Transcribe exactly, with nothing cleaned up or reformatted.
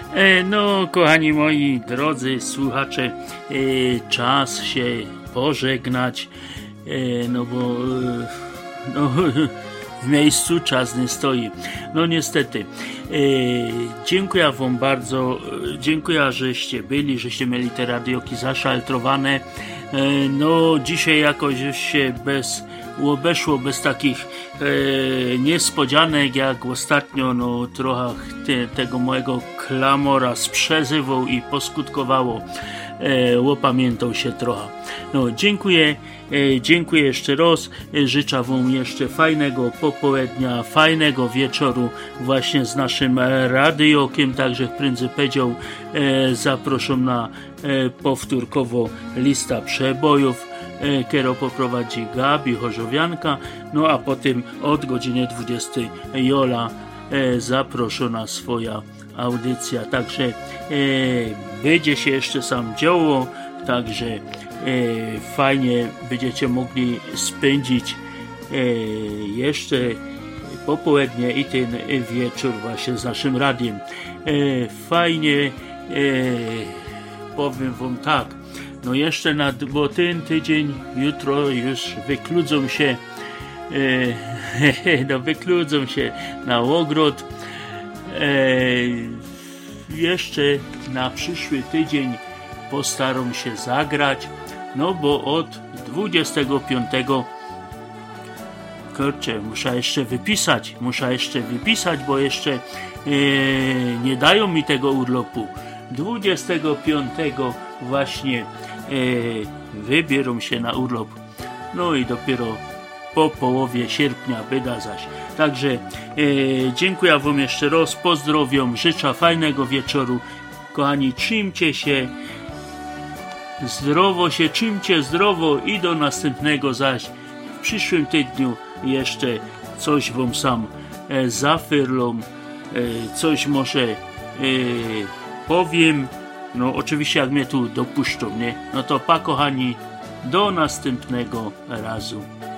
E, no, kochani moi drodzy słuchacze, e, czas się pożegnać, e, no bo e, no, w miejscu czas nie stoi. No niestety. E, dziękuję wam bardzo, e, dziękuję, żeście byli, żeście mieli te radioki zaszaltrowane. E, no dzisiaj jakoś się bez obeszło bez takich e, niespodzianek jak ostatnio, no trochę te, tego mojego klamora sprzezywał i poskutkowało, e, łopamiętał się trochę. No dziękuję, e, dziękuję jeszcze raz, e, życzę wam jeszcze fajnego popołudnia, fajnego wieczoru właśnie z naszym radiokiem, także prędzej powiedział, e, zapraszam na e, powtórkowo lista przebojów, Kiero poprowadzi Gabi Chorzowianka, no a potem od godziny dwudziestej Jola e, zaproszona swoja audycja, także e, będzie się jeszcze sam działo, także e, fajnie będziecie mogli spędzić e, jeszcze popołudnie i ten wieczór właśnie z naszym radiem. E, fajnie, e, powiem wam tak, no jeszcze na, bo ten tydzień, jutro już wykludzą się, e, no wykludzą się na ogród. E, jeszcze na przyszły tydzień postaram się zagrać, no bo od dwudziestego piątego kurczę, muszę jeszcze wypisać, muszę jeszcze wypisać, bo jeszcze e, nie dają mi tego urlopu. dwudziestego piątego właśnie e, wybierą się na urlop, no i dopiero po połowie sierpnia byda zaś. Także e, dziękuję wam jeszcze raz, pozdrowiam, życzę fajnego wieczoru, kochani, trzymcie się zdrowo się, trzymcie zdrowo i do następnego zaś w przyszłym tygodniu jeszcze coś wam sam e, zafyrlom, e, coś może e, powiem, no oczywiście jak mnie tu dopuszczą, nie? No to pa kochani, do następnego razu.